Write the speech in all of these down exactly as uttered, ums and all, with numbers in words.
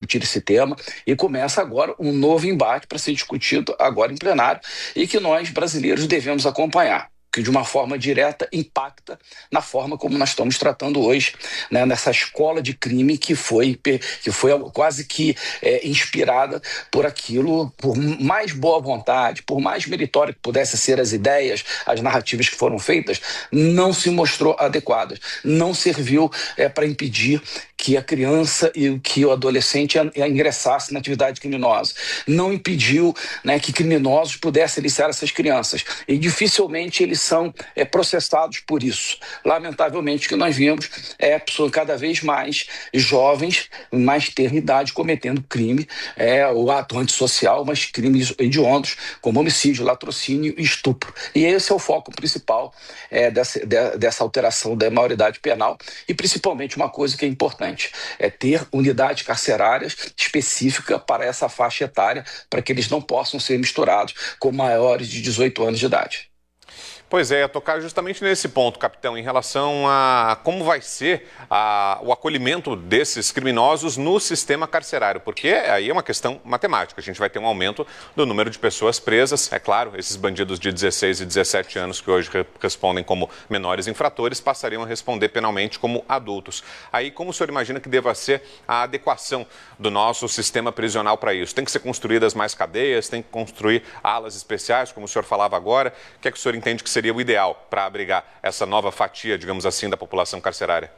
discutir esse tema e começa agora um novo embate para ser discutido agora em plenário e que nós, brasileiros, devemos acompanhar, que de uma forma direta impacta na forma como nós estamos tratando hoje, né, nessa escola de crime que foi, que foi quase que é, inspirada por aquilo, por mais boa vontade, por mais meritório que pudesse ser as ideias, as narrativas que foram feitas, não se mostrou adequadas, não serviu é, para impedir que a criança e que o adolescente ingressasse na atividade criminosa, não impediu, né, que criminosos pudessem aliciar essas crianças, e dificilmente eles são é, processados por isso. Lamentavelmente, o que nós vimos é pessoas cada vez mais jovens, mais ter idade, cometendo crime, é, o ato antissocial, mas crimes hediondos, como homicídio, latrocínio e estupro. E esse é o foco principal é, dessa, de, dessa alteração da maioridade penal, e principalmente uma coisa que é importante, é ter unidade carcerárias específica para essa faixa etária, para que eles não possam ser misturados com maiores de dezoito anos de idade. Pois é, tocar justamente nesse ponto, capitão, em relação a como vai ser a, o acolhimento desses criminosos no sistema carcerário, porque aí é uma questão matemática, a gente vai ter um aumento do número de pessoas presas, é claro, esses bandidos de dezesseis e dezessete anos que hoje re respondem como menores infratores passariam a responder penalmente como adultos. Aí como o senhor imagina que deva ser a adequação do nosso sistema prisional para isso? Tem que ser construídas mais cadeias, tem que construir alas especiais, como o senhor falava agora, o que é que o senhor entende que seria seria o ideal para abrigar essa nova fatia, digamos assim, da população carcerária?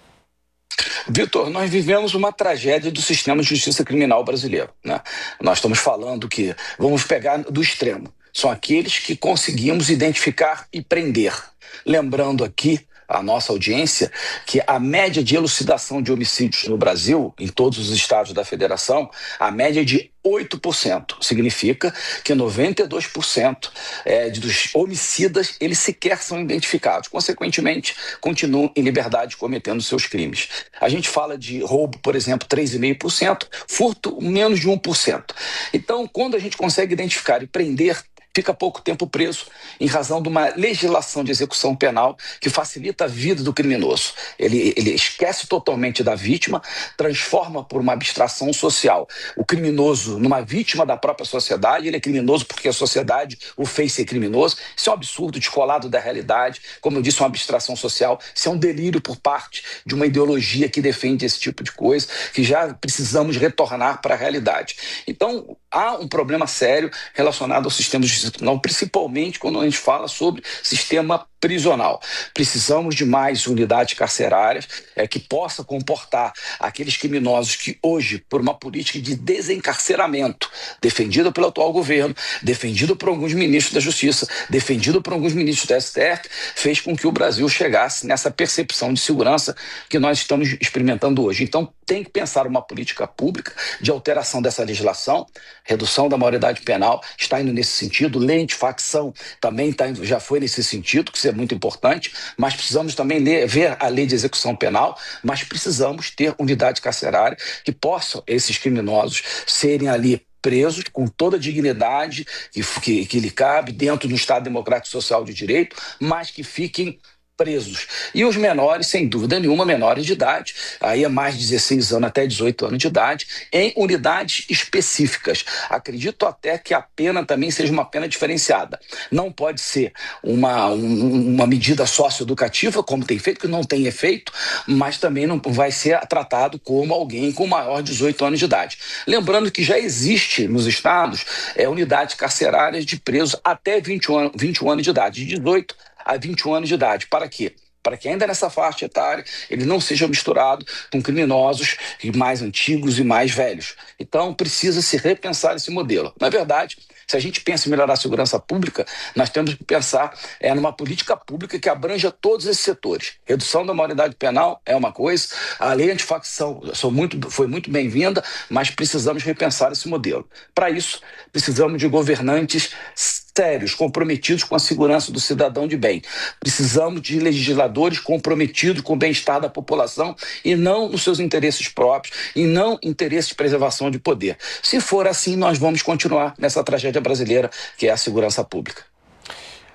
Vitor, nós vivemos uma tragédia do sistema de justiça criminal brasileiro, né? Nós estamos falando que, vamos pegar do extremo, são aqueles que conseguimos identificar e prender. Lembrando aqui a nossa audiência que a média de elucidação de homicídios no Brasil, em todos os estados da federação, a média é de oito por cento. Significa que noventa e dois por cento é, dos homicidas, eles sequer são identificados. Consequentemente, continuam em liberdade cometendo seus crimes. A gente fala de roubo, por exemplo, três vírgula cinco por cento, furto, menos de um por cento. Então, quando a gente consegue identificar e prender, fica pouco tempo preso em razão de uma legislação de execução penal que facilita a vida do criminoso. Ele, ele esquece totalmente da vítima, transforma por uma abstração social o criminoso numa vítima da própria sociedade. Ele é criminoso porque a sociedade o fez ser criminoso. Isso é um absurdo descolado da realidade. Como eu disse, uma abstração social. Isso é um delírio por parte de uma ideologia que defende esse tipo de coisa, que já precisamos retornar para a realidade. Então, há um problema sério relacionado ao sistema de justiça criminal, principalmente quando a gente fala sobre sistema prisional. Precisamos de mais unidades carcerárias é, que possa comportar aqueles criminosos que hoje, por uma política de desencarceramento, defendida pelo atual governo, defendido por alguns ministros da Justiça, defendido por alguns ministros da S T F, fez com que o Brasil chegasse nessa percepção de segurança que nós estamos experimentando hoje. Então, tem que pensar uma política pública de alteração dessa legislação, redução da maioridade penal, está indo nesse sentido, lei antifacção também tá indo, já foi nesse sentido, que isso é muito importante, mas precisamos também ler, ver a lei de execução penal, mas precisamos ter unidade carcerária que possam esses criminosos serem ali presos com toda a dignidade que, que, que lhe cabe dentro do Estado Democrático Social de Direito, mas que fiquem presos. E os menores, sem dúvida nenhuma, menores de idade, aí é mais de dezesseis anos até dezoito anos de idade, em unidades específicas. Acredito até que a pena também seja uma pena diferenciada. Não pode ser uma, um, uma medida socioeducativa, como tem feito, que não tem efeito, mas também não vai ser tratado como alguém com maior de dezoito anos de idade. Lembrando que já existe nos estados é, unidades carcerárias de presos até vinte e um, vinte e um anos de idade, de dezoito a vinte e um anos de idade. Para quê? Para que ainda nessa faixa etária ele não seja misturado com criminosos mais antigos e mais velhos. Então precisa se repensar esse modelo. Na verdade, se a gente pensa em melhorar a segurança pública, nós temos que pensar é, numa política pública que abranja todos esses setores. Redução da maioridade penal é uma coisa, a lei antifacção sou muito, foi muito bem-vinda, mas precisamos repensar esse modelo. Para isso, precisamos de governantes sérios, comprometidos com a segurança do cidadão de bem. Precisamos de legisladores comprometidos com o bem-estar da população e não nos seus interesses próprios, e não interesses de preservação de poder. Se for assim, nós vamos continuar nessa tragédia brasileira, que é a segurança pública.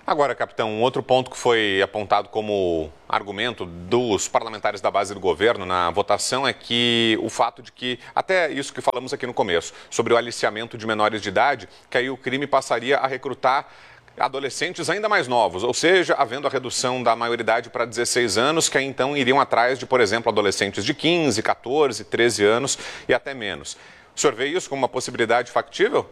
Agora, capitão, um outro ponto que foi apontado como argumento dos parlamentares da base do governo na votação é que o fato de que, até isso que falamos aqui no começo, sobre o aliciamento de menores de idade, que aí o crime passaria a recrutar adolescentes ainda mais novos, ou seja, havendo a redução da maioridade para dezesseis anos, que aí então iriam atrás de, por exemplo, adolescentes de quinze, quatorze, treze anos e até menos. O senhor vê isso como uma possibilidade factível?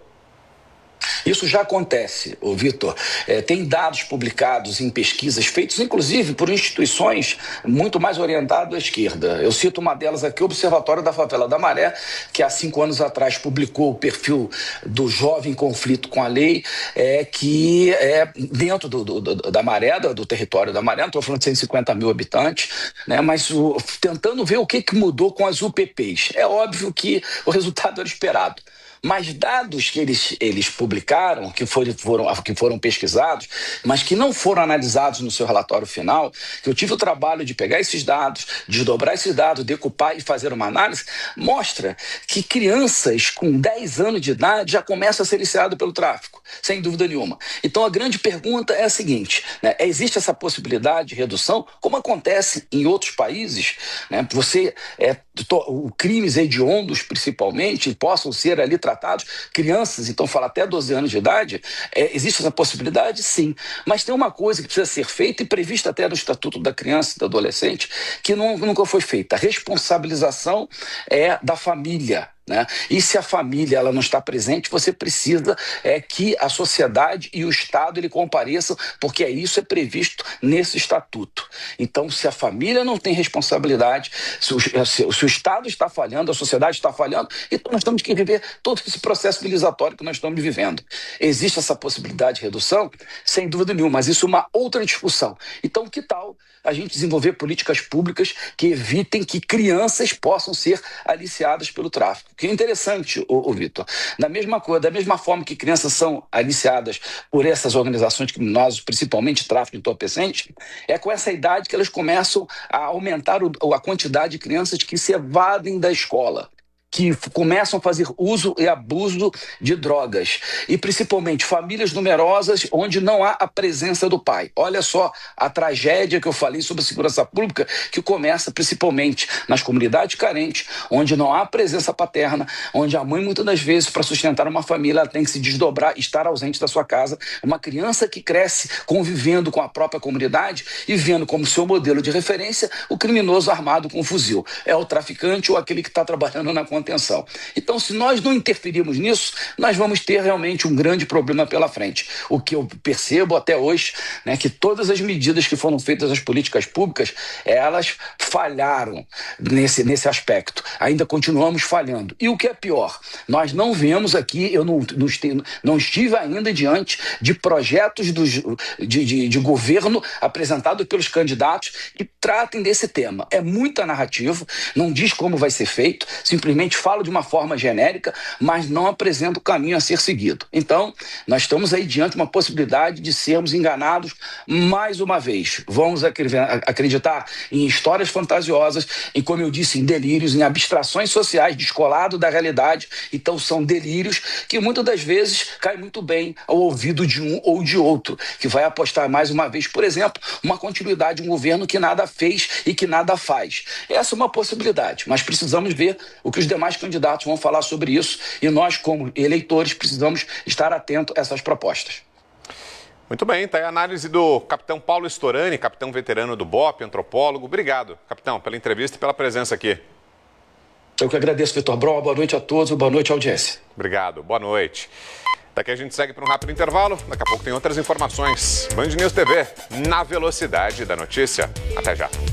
Isso já acontece, ô Vitor. É, tem dados publicados em pesquisas feitas, inclusive, por instituições muito mais orientadas à esquerda. Eu cito uma delas aqui, o Observatório da Favela da Maré, que há cinco anos atrás publicou o perfil do jovem conflito com a lei, é, que é dentro do, do, do, da Maré, do, do território da Maré, não estou falando de cento e cinquenta mil habitantes, né, mas o, tentando ver o que, que mudou com as U P Ps. É óbvio que o resultado era esperado. Mas dados que eles, eles publicaram, que foram, foram, que foram pesquisados, mas que não foram analisados no seu relatório final, que eu tive o trabalho de pegar esses dados, desdobrar esses dados, decupar e fazer uma análise, mostra que crianças com dez anos de idade já começam a ser iniciadas pelo tráfico, sem dúvida nenhuma. Então a grande pergunta é a seguinte, né, existe essa possibilidade de redução, como acontece em outros países, né, você, é, to, crimes hediondos principalmente, possam ser ali tratados, crianças, então fala até doze anos de idade, é, existe essa possibilidade? Sim. Mas tem uma coisa que precisa ser feita e prevista até no Estatuto da Criança e do Adolescente, que não, nunca foi feita. A responsabilização é da família. Né? E se a família ela não está presente, você precisa é, que a sociedade e o Estado ele compareçam, porque isso é previsto nesse estatuto. Então, se a família não tem responsabilidade, se o, se, se o Estado está falhando, a sociedade está falhando, então nós temos que viver todo esse processo civilizatório que nós estamos vivendo. Existe essa possibilidade de redução? Sem dúvida nenhuma, mas isso é uma outra discussão. Então, que tal a gente desenvolver políticas públicas que evitem que crianças possam ser aliciadas pelo tráfico? Que é interessante, ô, ô Vitor, da mesma coisa, da mesma forma que crianças são aliciadas por essas organizações criminosas, principalmente tráfico de entorpecentes, é com essa idade que elas começam a aumentar o, a quantidade de crianças que se evadem da escola, que começam a fazer uso e abuso de drogas. E, principalmente, famílias numerosas onde não há a presença do pai. Olha só a tragédia que eu falei sobre a segurança pública, que começa principalmente nas comunidades carentes, onde não há presença paterna, onde a mãe, muitas das vezes, para sustentar uma família, ela tem que se desdobrar, estar ausente da sua casa. Uma criança que cresce convivendo com a própria comunidade e vendo como seu modelo de referência o criminoso armado com um fuzil. É o traficante ou aquele que está trabalhando na conta atenção. Então, se nós não interferirmos nisso, nós vamos ter realmente um grande problema pela frente. O que eu percebo até hoje, né, que todas as medidas que foram feitas, as políticas públicas, elas falharam nesse, nesse aspecto. Ainda continuamos falhando. E o que é pior, nós não vemos aqui, eu não, não, estive, não estive ainda diante de projetos do, de, de, de governo apresentados pelos candidatos que tratem desse tema. É muita narrativa, não diz como vai ser feito, simplesmente fala de uma forma genérica, mas não apresenta o caminho a ser seguido. Então, nós estamos aí diante de uma possibilidade de sermos enganados mais uma vez. Vamos acreditar em histórias fantasiosas, em, como eu disse, em delírios, em abstrações sociais descolado da realidade. Então, são delírios que muitas das vezes caem muito bem ao ouvido de um ou de outro, que vai apostar mais uma vez, por exemplo, uma continuidade de um governo que nada fez e que nada faz. Essa é uma possibilidade, mas precisamos ver o que os demais candidatos vão falar sobre isso e nós, como eleitores, precisamos estar atentos a essas propostas. Muito bem, está aí a análise do capitão Paulo Storani, capitão veterano do B O P, antropólogo. Obrigado, capitão, pela entrevista e pela presença aqui. Eu que agradeço, Vitor Brown. Boa noite a todos e boa noite à audiência. Obrigado, boa noite. Daqui a gente segue para um rápido intervalo. Daqui a pouco tem outras informações. Band News T V, na velocidade da notícia. Até já.